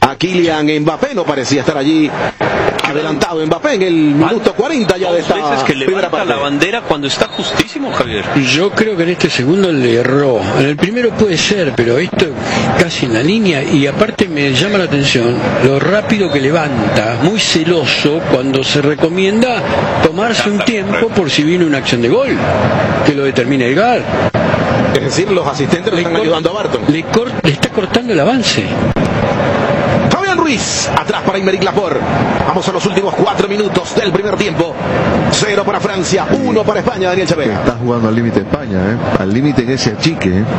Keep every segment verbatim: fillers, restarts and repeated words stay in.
a Kylian Mbappé, no parecía estar allí adelantado Mbappé en el minuto cuarenta ya de esta veces que primera parte. La bandera cuando está justísimo, Javier. Yo creo que en este segundo le erró. En el primero puede ser, pero esto casi en la línea, y aparte me llama la atención lo rápido que levanta, muy celoso cuando se recomienda tomarse un tiempo por si viene una acción de gol que lo determine el G A R. Es decir, los asistentes le están ayudando a Barton. Le, cor le está cortando el avance. Fabián Ruiz, atrás para Aymeric Laporte. Vamos a los últimos cuatro minutos del primer tiempo. Cero para Francia, uno para España, Daniel Chapela. Está jugando al límite España, ¿eh? Al límite en ese achique, ¿eh?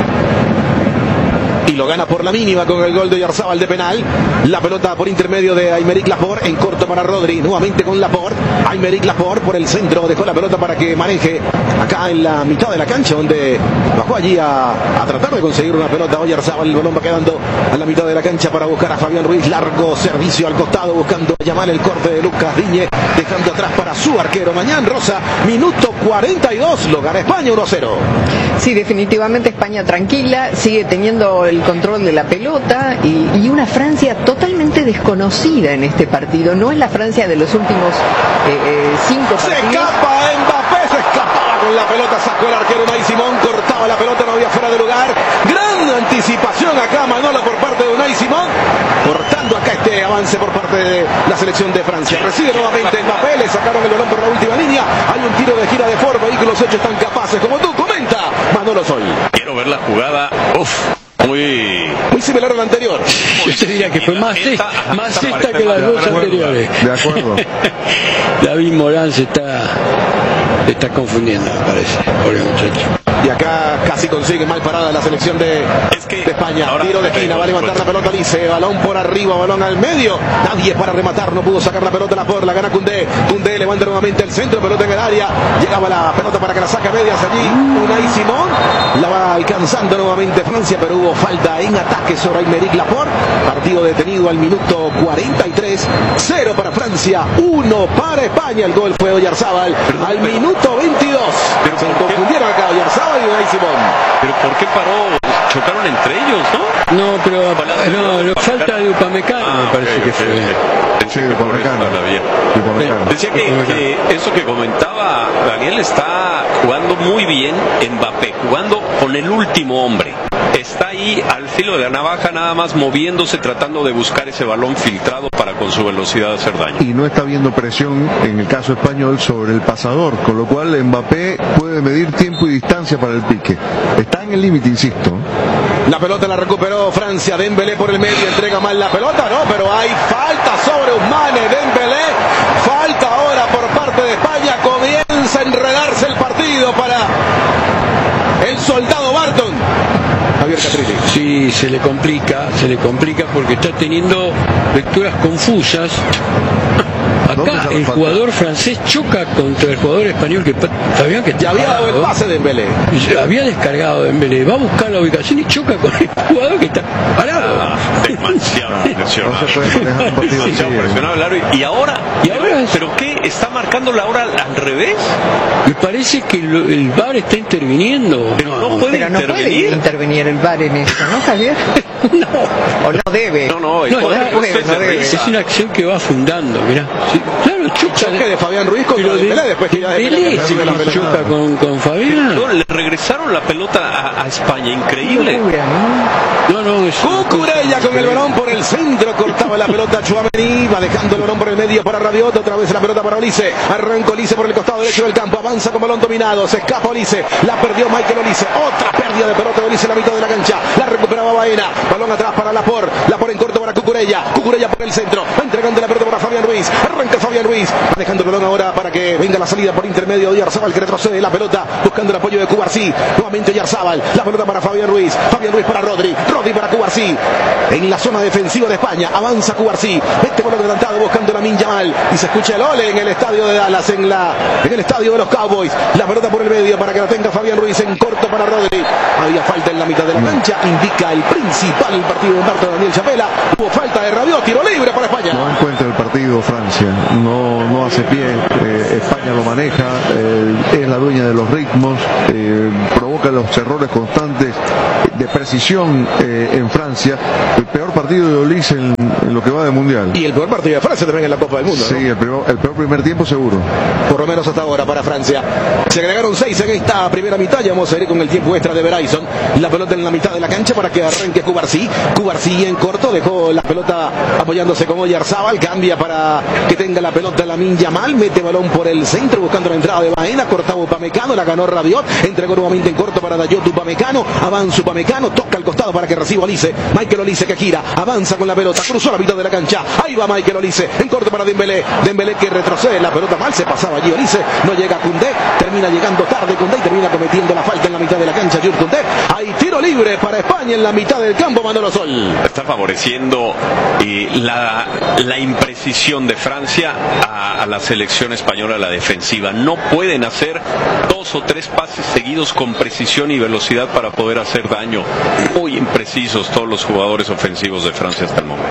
Y lo gana por la mínima con el gol de Oyarzabal de penal. La pelota por intermedio de Aymeric Laporte, en corto para Rodri, nuevamente con Laporte. Aymeric Laporte por el centro, dejó la pelota para que maneje acá en la mitad de la cancha, donde bajó allí a, a tratar de conseguir una pelota. Oyarzabal, el balón va quedando a la mitad de la cancha para buscar a Fabián Ruiz. Largo servicio al costado, buscando llamar el corte de Lucas Digne, dejando atrás para su arquero Mañán Rosa. Minuto cuarenta y dos, lo gana España uno a cero. Sí, definitivamente España tranquila, sigue teniendo el control de la pelota y, y una Francia totalmente desconocida en este partido. No es la Francia de los últimos eh, eh, cinco partidos. Se escapa Mbappé, se escapaba con la pelota, sacó el arquero Unai Simón, cortaba la pelota, no había fuera de lugar. Gran anticipación acá, Manolo, por parte de Unai Simón, cortando acá este avance por parte de la selección de Francia. Recibe nuevamente Mbappé, le sacaron el balón por la última línea. Hay un tiro de gira de Ford, vehículos hechos tan capaces como tú. Comenta Manolo Sol. Quiero ver la jugada. Uf. Muy... muy similar a la anterior. Yo te diría que fue más esta, más esta que las dos anteriores. De acuerdo. David Morán se está, se está confundiendo, me parece. Pobre muchacho. Y acá casi consigue mal parada la selección de, es que de España. Tiro de esquina, va a levantar la pelota, dice, balón por arriba, balón al medio. Nadie para rematar, no pudo sacar la pelota la por, la gana Koundé. Koundé levanta nuevamente el centro, pelota en el área. Llegaba la pelota para que la saque a medias allí. Unai Simón la va alcanzando nuevamente Francia, pero hubo falta en ataque sobre Aymeric Laporte. Partido detenido al minuto cuarenta y tres. Cero para Francia, uno para España. El gol fue Oyarzabal al minuto veintidós. Pero se confundieron acá Oyarzabal y Unai Simón. Pero ¿por qué paró? Chocaron entre ellos, ¿no? No, pero no, no, falta de Upamecano, ah, me parece okay, que fue. Okay. Sí, de Upamecano. Decía que, que eso que comentaba Daniel, está jugando muy bien Mbappé, jugando con el último hombre. Está ahí al filo de la navaja, nada más moviéndose, tratando de buscar ese balón filtrado para con su velocidad hacer daño. Y no está habiendo presión, en el caso español, sobre el pasador, con lo cual Mbappé puede medir tiempo y distancia para el pique. Está en el límite, insisto. La pelota la recuperó Francia, Dembélé por el medio, entrega mal la pelota, no, pero hay falta sobre Ousmane, Dembélé, falta ahora por parte de España, comienza a enredarse el partido para el soldado Barton. Javier Catrilli. Sí, se le complica, se le complica porque está teniendo lecturas confusas. Acá el jugador francés choca contra el jugador español que sabían que ya había dado el pase de Dembélé. Había descargado de Dembélé, va a buscar la ubicación y choca con el jugador que está parado. Ah, demasiado presionado. No se puede manejar un partido así, presionado, claro. Y ahora, y ahora es... ¿pero qué? ¿Está marcando la hora al revés? Me parece que el, el V A R está interviniendo. Pero no, no puede pero intervenir. No puede intervenir el V A R en esto, ¿no, Javier? No. O no debe. No, no, no, no, puede, no debe. Es una acción que va fundando, mirá. Sí, claro, choca. Choque de Fabián Ruiz contra Dembélé, después que ya Dembélé sí que choca con, con Fabián. No, le regresaron la pelota a, a España, increíble. No, no, es Cucurella con el balón por el centro, cortaba la pelota Tchouaméni, va dejando el balón por el medio para Rabiot, otra vez la pelota para Olise, arranca Olise por el costado derecho del campo, avanza con balón dominado, se escapa Olise, la perdió Michael Olise, otra pérdida de pelota de Olise en la mitad de la cancha, la recuperaba Baena, balón atrás para Laporte, Laporte en corto para Cucurella, Cucurella por el centro, va entregando la pelota para Fabián Ruiz, arranca Fabián Ruiz, va dejando el balón ahora para que venga la salida por intermedio de Oyarzabal, que retrocede la pelota, buscando el apoyo de Cubarsí, nuevamente Oyarzabal, la pelota para Fabián Ruiz, Fabián Ruiz para Rodri, Rodri para Cubarsí, en la zona defensiva de España, avanza Cubarsí, este balón adelantado buscando la Lamine Yamal, y se escucha el ole en el estadio de Dallas, en la en el estadio de los Cowboys, la pelota por el medio para que la tenga Fabián Ruiz, en corto para Rodri, había falta en la mitad de la cancha, indica el principal del partido de Marta Daniel Chapela, hubo falta de Rabiot, tiro libre para España. No encuentra el partido Francia, no, no hace pie, eh, España lo maneja, eh, es la dueña de los ritmos, eh, provoca provoca los errores constantes de precisión eh, en Francia. El peor partido de Olise en, en lo que va de Mundial. Y el peor partido de Francia también en la Copa del Mundo, ¿no? Sí, el peor, el peor primer tiempo seguro. Por lo menos hasta ahora para Francia. Se agregaron seis en esta primera mitad. Ya vamos a ir con el tiempo extra de Verizon. La pelota en la mitad de la cancha para que arranque Cubarsí. Cubarsí en corto, dejó la pelota apoyándose con Oyarzábal. Cambia para que tenga la pelota Lamine Yamal. Mete balón por el centro buscando la entrada de Baena. Cortaba Upamecano, la ganó Rabiot. Entregó nuevamente en corto para Dayot Upamecano. Avanza Upamecano, toca al costado para que reciba Olise. Michael Olise que gira, avanza con la pelota, cruzó la mitad de la cancha. Ahí va Michael Olise, en corto para Dembélé. Dembélé que retrocede, la pelota mal, se pasaba allí Olise. No llega Koundé, termina llegando tarde Koundé y termina cometiendo la falta en la mitad de la cancha. Jules Koundé. Hay tiro libre para España en la mitad del campo, Manolo Sol. Está favoreciendo eh, la, la imprecisión de Francia a, a la selección española, la defensiva. No pueden hacer dos o tres pases seguidos con precisión y velocidad para poder hacer daño. Muy imprecisos todos los jugadores ofensivos de Francia hasta el momento.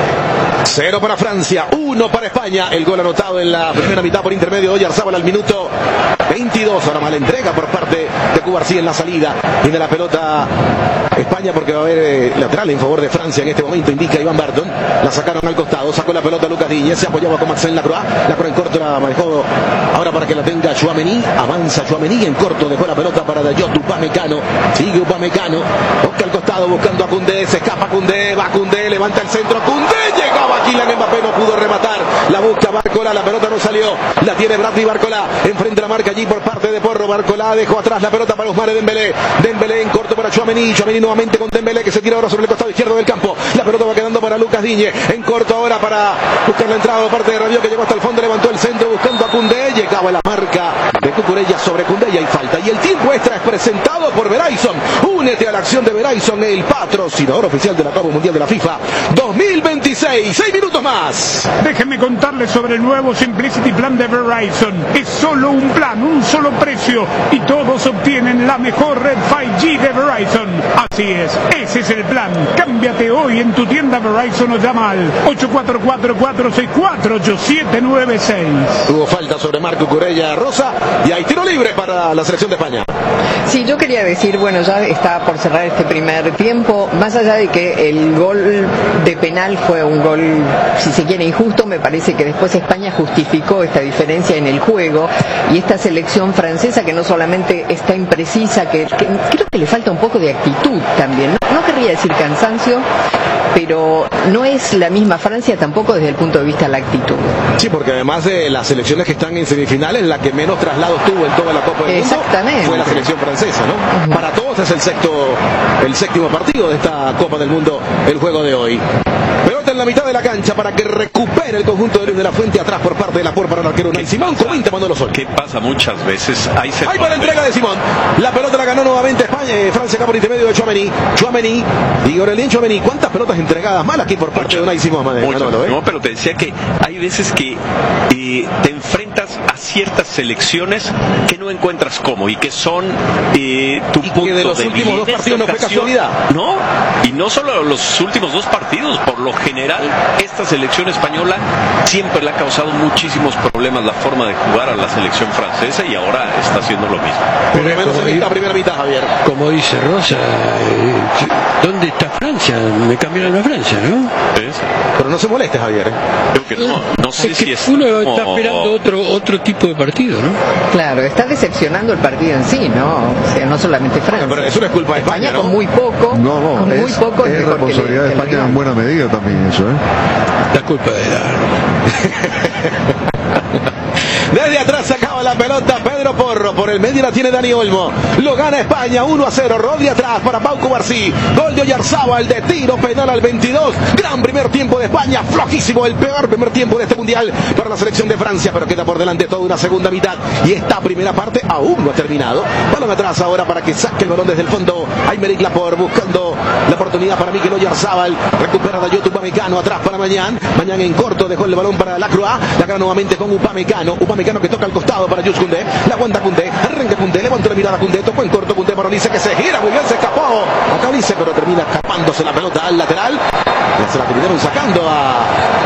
Cero para Francia, uno para España. El gol anotado en la primera mitad por intermedio de Oyarzábal al minuto veintidós. Ahora mala entrega por parte de Cubarsí en la salida. Y de la pelota España porque va a haber eh, lateral en favor de Francia en este momento, indica Iván Barton. La sacaron al costado, sacó la pelota Lucas Digne, se apoyaba con Marcel Lacroix. Lacroix en corto la manejó ahora para que la tenga Tchouaméni. Avanza Tchouaméni en corto, dejó la pelota para Dayot Upamecano. Sigue Upamecano, toca al costado buscando a Koundé, se escapa Koundé, va Koundé, levanta el centro, Koundé, llegaba Kylian Mbappé, no pudo rematar. La busca Barcola, la pelota no salió, la tiene Bradley Barcola, enfrente la marca allí por parte de Porro. Barcola dejó atrás la pelota para Ousmane Dembélé. Dembélé en corto para Tchouaméni, Tchouaméni nuevamente con Dembélé que se tira ahora sobre el costado izquierdo del campo. La pelota va quedando para Lucas Digne, en corto ahora para buscar la entrada por parte de Rabiot que llegó hasta el fondo, levantó el centro buscando a Koundé, llegaba la marca de Cucurella sobre Koundé y hay falta. Y el tiempo extra es presentado por Verizon. Únete a la acción de Verizon, el patrocinador oficial de la Copa Mundial de la FIFA dos mil veintiséis. Seis minutos más. Déjenme contarles sobre el nuevo Simplicity Plan de Verizon. Es solo un plan, un solo precio y todos obtienen la mejor red cinco G de Verizon. Así es, ese es el plan. Cámbiate hoy en tu tienda Verizon o llama al ocho cuatro cuatro, cuatro seis cuatro, ocho siete nueve seis. Hubo falta sobre Marco Cucurella Rosa y hay tiro libre para la selección de España. Sí, yo quería decir, bueno, ya está por cerrar este primer tiempo, más allá de que el gol de penal fue un gol, si se quiere, injusto, me parece que después España justificó esta diferencia en el juego y esta selección francesa que no solamente está imprecisa, que, que creo que le falta un poco de actitud también, no, no querría decir cansancio, pero no es la misma Francia tampoco desde el punto de vista de la actitud. Sí, porque además de las selecciones que están en semifinales, la que menos traslados tuvo en toda la Copa del Mundo fue la selección francesa, ¿no? Uh-huh. Para todos es el sexto, el séptimo partido de esta Copa del Mundo, el juego de hoy. Pelota en la mitad de la cancha para que recupere el conjunto de Luis de la Fuente, atrás por parte de la puerta para el arquero Unai Simón. Comenta Manolo Sol. ¿Qué pasa muchas veces? Ahí se Ahí va la entrega de Simón. La pelota la ganó nuevamente España, eh, Francia acá por intermedio de Tchouaméni. Tchouaméni y Aurelien Tchouaméni. ¿Cuántas pelotas entregadas mal aquí por parte Mucho, de Unai Simón? Madre, Manolo, ¿eh? No, pero te decía que hay veces que eh, te enfrentas a ciertas selecciones que no encuentras cómo y que son eh, tu y punto que de los de últimos dos partidos no fue casualidad. No, y no solo los últimos dos partidos, por lo general esta selección española siempre le ha causado muchísimos problemas la forma de jugar a la selección francesa y ahora está haciendo lo mismo. Por lo menos en esta primera mitad, Javier. Como dice Rosa, eh, ¿dónde está Francia? Me cambiaron a Francia, ¿no? ¿Es? Pero no se moleste, Javier, ¿eh? Creo que no, no sé es si que es uno está esperando otro otro tipo de partido, ¿no? Claro, está decepcionando el partido en sí, ¿no? O sea, no solamente Francia. Bueno, pero eso no es culpa de España, España ¿no? con muy poco, No, no, con es, muy poco es responsabilidad de España en buena medida también eso, ¿eh? La culpa de la... Desde atrás sacaba la pelota Pedro Porro, por el medio la tiene Dani Olmo, lo gana España uno a cero, Rodri atrás para Pau Cubarsí, gol de Oyarzábal de tiro penal al veintidós, gran primer tiempo de España, flojísimo, el peor primer tiempo de este mundial para la selección de Francia, pero queda por delante toda una segunda mitad y esta primera parte aún no ha terminado. Balón atrás ahora para que saque el balón desde el fondo Aymeric Laporte buscando la oportunidad para Mikel Oyarzábal, recupera Dayot Upamecano atrás para Mañán, Mañán en corto dejó el balón para Lacroix, la gana nuevamente con Upamecano, Upamecano que toca al costado para Jules Koundé, la aguanta Koundé, arranca Koundé, levanta la mirada Koundé, tocó en corto Koundé para Olise que se gira muy bien, se escapó acá Olise, pero termina escapándose la pelota al lateral, ya se la terminaron sacando a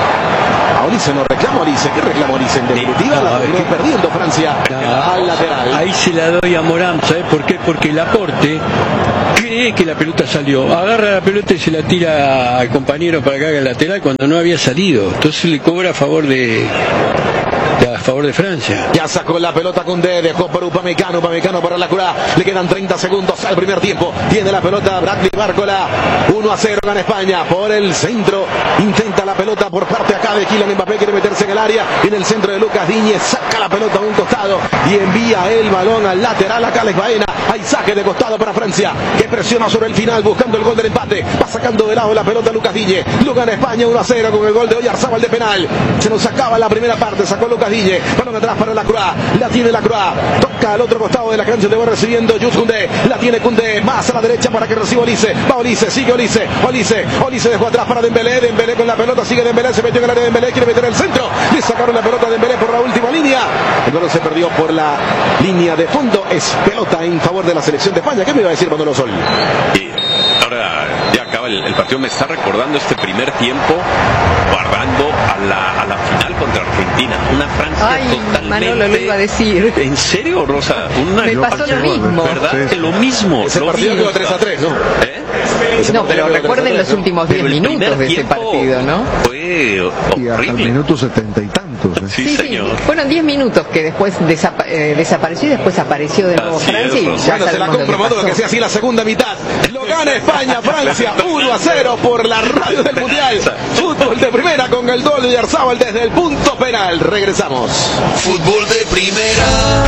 A Olise no reclama Olise. ¿Qué reclama Olise? En definitiva, no, la terminó perdiendo Francia no, al lateral. Ahí se la doy a Morán, ¿sabes por qué? Porque Laporte cree que la pelota salió, agarra la pelota y se la tira al compañero para que haga el lateral cuando no había salido, entonces le cobra a favor de, de a favor de Francia. Ya sacó la pelota Koundé, dejó por Upamecano, Upamecano para la cura, le quedan treinta segundos al primer tiempo, tiene la pelota Bradley Bárcola, uno a cero gana España, por el centro, intenta la pelota por parte acá de Kylian Mbappé, quiere meterse en el área, en el centro de Lucas Digne, saca la pelota a un costado y envía el balón al lateral a Alex Baena. Hay saque de costado para Francia, que presiona sobre el final buscando el gol del empate, va sacando de lado la pelota Lucas Digne, lo gana España uno a cero con el gol de Oyarzábal de penal. Se nos acaba la primera parte, sacó Lucas Digne, balón atrás para la Croix, la tiene la Croix, toca al otro costado de la cancha, le va recibiendo Jules Koundé, la tiene Koundé, más a la derecha para que reciba Olise, va Olise, sigue Olise, Olise, Olise dejó atrás para Dembélé, Dembélé con la pelota, sigue Dembélé, se metió en el área de Dembélé, quiere meter el centro, le sacaron la pelota a Dembélé por la última línea, el balón se perdió por la línea de fondo, es pelota en favor de la selección de España. ¿Qué me iba a decir Manolo Sol? Y ahora ya acaba el, el partido, me está recordando este primer tiempo guardando a la, a la final contra Argentina, una Francia Ay, totalmente... Manolo lo iba a decir. ¿En serio, Rosa? Una... Me pasó lo mismo. ¿Verdad? Sí. Lo mismo. Ese lo partido mismo. quedó tres a tres, ¿no? ¿Eh? Ese No, pero partido quedó recuerden tres a tres, los ¿no? últimos diez Pero el minutos primer de ese tiempo partido, ¿no? Fue Y hasta el horrible. minuto setenta y tantos. ¿eh? Sí, Sí, sí, señor. fueron diez minutos que después desapa eh, desapareció y después apareció de nuevo Así Francia es, y Rosa. ya Bueno, se la sabemos lo que comprometo que pasó. sea así la segunda mitad. Lo gana España, Francia, uno a cero por la radio del Mundial. Fútbol de primera con el gol de Oyarzábal desde el punto penal. Regresamos. Fútbol de primera.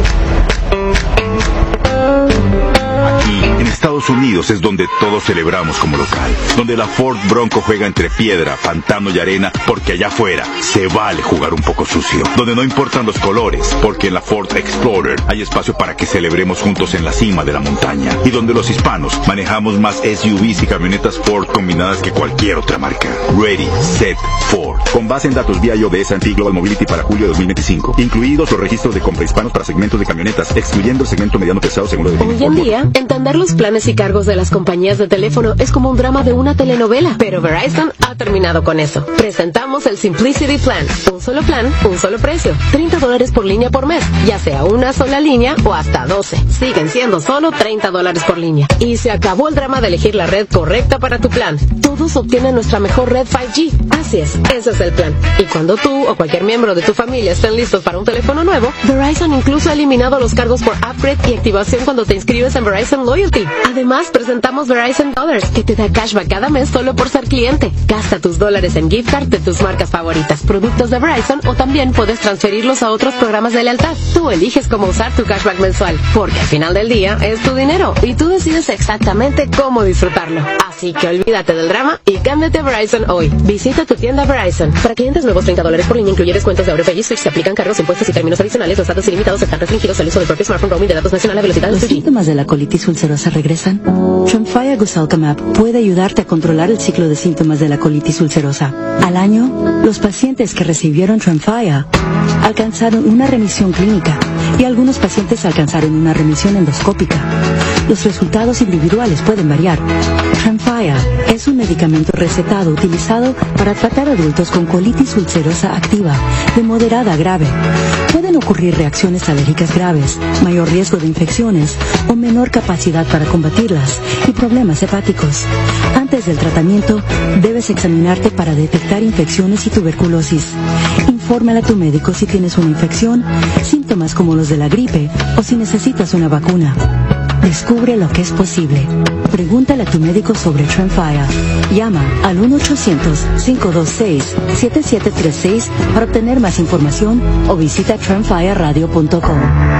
Aquí, en Estados Unidos, es donde todos celebramos como local. Donde la Ford Bronco juega entre piedra, pantano y arena, porque allá afuera se vale jugar un poco sucio. Donde no importan los colores, porque en la Ford Explorer hay espacio para que celebremos juntos en la cima de la montaña. Y donde los hispanos manejamos más S U Vs y camionetas Ford combinadas que cualquier otra marca. Ready, Set, Ford. Con base en datos vía I O D S and P Global Mobility para julio de dos mil veinticinco. Incluidos los registros de compra hispanos para segmentos de camionetas, excluyendo el segmento mediano pesado según lo definido. Hoy en día, entender los planes y cargos de las compañías de teléfono es como un drama de una telenovela, pero Verizon ha terminado con eso. Presentamos el Simplicity Plan, un solo plan, un solo precio, treinta dólares por línea por mes, ya sea una sola línea o hasta doce. Siguen siendo solo treinta dólares por línea. Y se acabó el drama de elegir la red correcta para tu plan. Todos obtienen nuestra mejor red cinco G. Así es, ese es el plan. Y cuando tú o cualquier miembro de tu familia estén listos para un teléfono nuevo, Verizon incluso ha eliminado los cargos por upgrade y activación cuando te inscribes en Verizon Loyalty. Además, presentamos Verizon Dollars, que te da cashback cada mes solo por ser cliente. Gasta tus dólares en gift card de tus marcas favoritas, productos de Verizon, o también puedes transferirlos a otros programas de lealtad. Tú eliges cómo usar tu cashback mensual, porque al final del día es tu dinero y tú decides exactamente cómo disfrutarlo. Así que olvídate del drama y cámbiate a Verizon hoy. Visita tu tienda Verizon. Para clientes nuevos, treinta dólares por línea, incluye descuentos de AuroPay y Switch. Se aplican cargos, impuestos y términos adicionales. Los datos ilimitados están restringidos al uso del propio smartphone. Roaming de datos nacional a velocidad ¿Los dos G. síntomas de la colitis ulcerosa regresan? Tremfya Gosalcamab puede ayudarte a controlar el ciclo de síntomas de la colitis ulcerosa. Al año, los pacientes que recibieron Tremfya alcanzaron una remisión clínica y algunos pacientes alcanzaron una remisión endoscópica. Los resultados individuales pueden variar. Tremfya es un medicamento recetado utilizado para tratar adultos con colitis ulcerosa activa de moderada a grave. Pueden ocurrir reacciones alérgicas graves, mayor riesgo de infecciones o menor capacidad para combatirlas y problemas hepáticos. Antes del tratamiento, debes examinarte para detectar infecciones y tuberculosis. Infórmale a tu médico si tienes una infección, síntomas como los de la gripe o si necesitas una vacuna. Descubre lo que es posible. Pregúntale a tu médico sobre Tremfya. Llama al uno ochocientos, cinco dos seis, siete siete tres seis para obtener más información o visita tremfya radio punto com.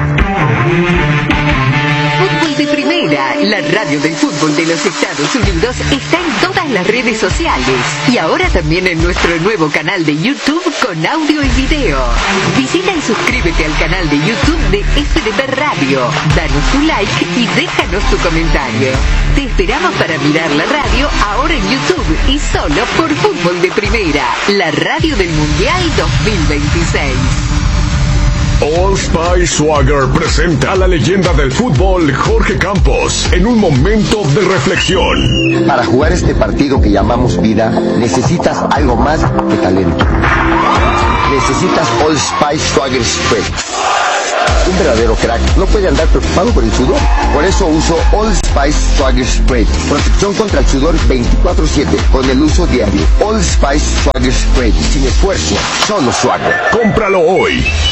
Fútbol de Primera, la radio del fútbol de los Estados Unidos, está en todas las redes sociales y ahora también en nuestro nuevo canal de YouTube con audio y video. Visita y suscríbete al canal de YouTube de F D P Radio, danos tu like y déjanos tu comentario. Te esperamos para mirar la radio ahora en YouTube y solo por Fútbol de Primera, la radio del Mundial dos mil veintiséis. Old Spice Swagger presenta a la leyenda del fútbol Jorge Campos en un momento de reflexión. Para jugar este partido que llamamos vida, necesitas algo más que talento. Necesitas Old Spice Swagger Spread. Un verdadero crack no puede andar preocupado por el sudor. Por eso uso Old Spice Swagger Spray. Protección contra el sudor veinticuatro siete con el uso diario. Old Spice Swagger Spray. Sin esfuerzo, solo Swagger. Cómpralo hoy.